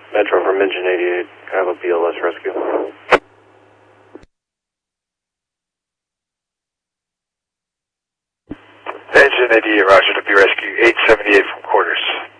Metro from Engine 88. I have a BLS rescue. Engine 88, roger, to be rescue 878 from quarters.